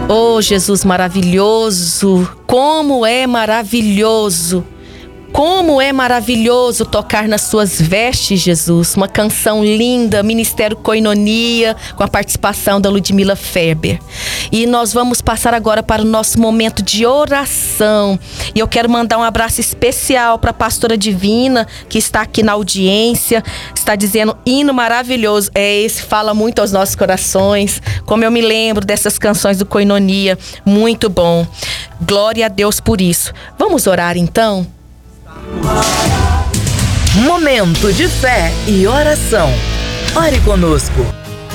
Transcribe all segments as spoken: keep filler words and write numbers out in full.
Oh, Jesus maravilhoso, como é maravilhoso, como é maravilhoso tocar nas suas vestes, Jesus. Uma canção linda, Ministério Koinonia, com a participação da Ludmila Ferber. E nós vamos passar agora para o nosso momento de oração. E eu quero mandar um abraço especial para a pastora Divina, que está aqui na audiência, está dizendo hino maravilhoso. É, esse fala muito aos nossos corações, como eu me lembro dessas canções do Koinonia, muito bom. Glória a Deus por isso. Vamos orar então? Momento de fé e oração. Ore conosco.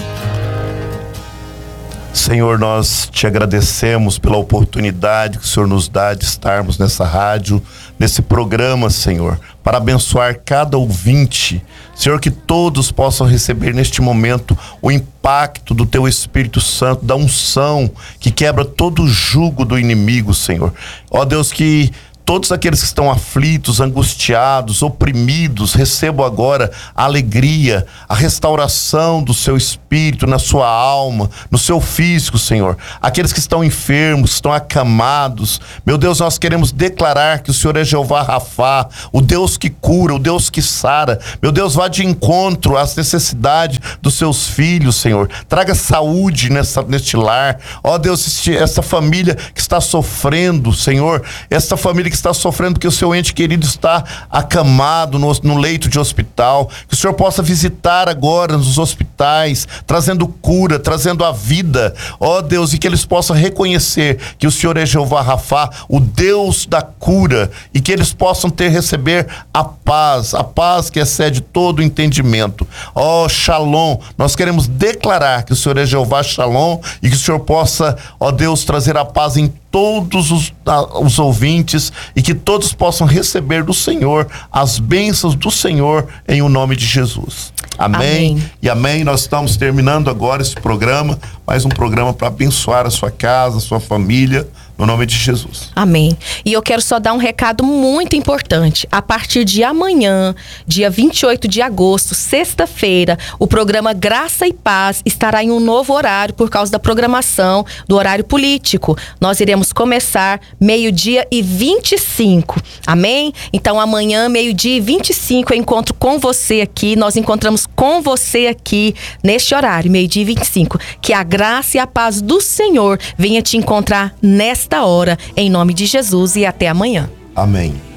Senhor, nós te agradecemos pela oportunidade que o Senhor nos dá de estarmos nessa rádio, nesse programa, Senhor, para abençoar cada ouvinte. Senhor, que todos possam receber neste momento o impacto do Teu Espírito Santo, da unção que quebra todo o jugo do inimigo, Senhor. Ó Deus, que todos aqueles que estão aflitos, angustiados, oprimidos, recebam agora a alegria, a restauração do seu espírito, na sua alma, no seu físico, Senhor. Aqueles que estão enfermos, que estão acamados, meu Deus, nós queremos declarar que o Senhor é Jeová Rafá, o Deus que cura, o Deus que sara. Meu Deus, vá de encontro às necessidades dos seus filhos, Senhor. Traga saúde nessa, neste lar. Ó Deus, este, essa família que está sofrendo, Senhor, essa família que está sofrendo porque o seu ente querido está acamado no, no leito de hospital, que o Senhor possa visitar agora nos hospitais, trazendo cura, trazendo a vida, ó Deus, e que eles possam reconhecer que o Senhor é Jeová Rafá, o Deus da cura, e que eles possam ter, receber a paz, a paz que excede todo o entendimento. Ó Shalom, nós queremos declarar que o Senhor é Jeová Shalom e que o Senhor possa, ó Deus, trazer a paz em todos os, uh, os ouvintes, e que todos possam receber do Senhor as bênçãos do Senhor em o nome de Jesus. Amém, amém. E amém. Nós estamos terminando agora esse programa, mais um programa para abençoar a sua casa, a sua família, no nome de Jesus. Amém. E eu quero só dar um recado muito importante. A partir de amanhã, dia vinte e oito de agosto, sexta-feira, o programa Graça e Paz estará em um novo horário por causa da programação do horário político. Nós iremos começar meio-dia e vinte e cinco. Amém? Então amanhã, meio-dia e vinte e cinco, eu encontro com você aqui. Nós encontramos com você aqui neste horário, meio-dia e vinte e cinco. Que a graça e a paz do Senhor venha te encontrar nesta hora, em nome de Jesus, e até amanhã. Amém.